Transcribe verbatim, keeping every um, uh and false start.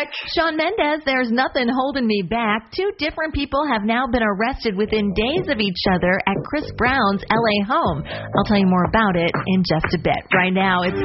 Shawn Mendes, there's nothing holding me back. Two different people have now been arrested within days of each other at Chris Brown's L A home. I'll tell you more about it in just a bit. Right now, it's